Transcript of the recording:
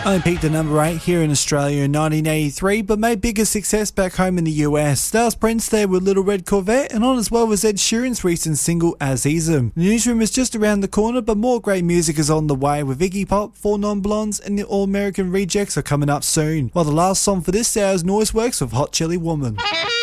Only peaked at number 8 here in Australia in 1983, but made bigger success back home in the US. Stars Prince there with Little Red Corvette, and on as well was Ed Sheeran's recent single Azizam. The newsroom is just around the corner, but more great music is on the way with Iggy Pop, 4 Non-Blondes, and the All American Rejects are coming up soon. While the last song for this hour is Noiseworks with Hot Chili Woman.